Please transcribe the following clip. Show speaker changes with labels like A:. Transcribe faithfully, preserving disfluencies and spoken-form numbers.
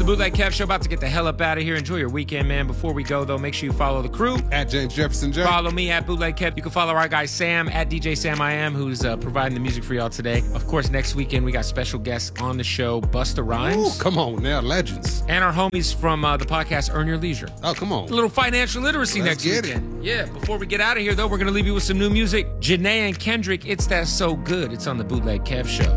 A: the Bootleg Kev Show. About to get the hell up out of here. Enjoy your weekend, man. Before we go, though, make sure you follow the crew.
B: At James Jefferson J.
A: Follow me at Bootleg Kev. You can follow our guy Sam at D J Sam I Am, who's uh, providing the music for y'all today. Of course, next weekend we got special guests on the show, Busta Rhymes.
B: Ooh, come on now, legends.
A: And our homies from uh, the podcast Earn Your Leisure.
B: Oh, come on.
A: A little financial literacy
B: Let's
A: next
B: get
A: weekend. It. Yeah, before we get out of here, though, we're going to leave you with some new music. Janae and Kendrick, It's That So Good. It's on the Bootleg Kev Show.